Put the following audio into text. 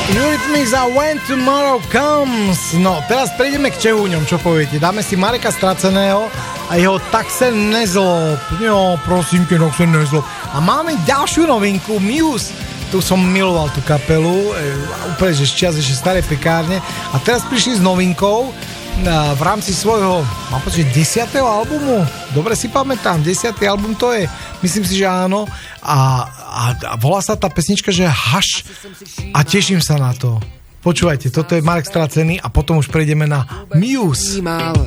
Eurythmics a When Tomorrow Comes. No, teraz prejdeme k Čehúňom, čo poviete? Dáme si Mareka Straceného a jeho Tak se nezlob. Jo, prosím ťa, tak se nezlob. A máme ďalšiu novinku, Muse. Tu som miloval tú kapelu, úplne že z čias ešte staré pekárne. A teraz prišli s novinkou v rámci svojho, mám pocit, 10. albumu. Dobre si pamätám, 10. album to je. Myslím si, že áno. A volá sa tá pesnička, že Hush. A teším sa na to. Počúvajte, toto je Marek Stracený a potom už prejdeme na Muse.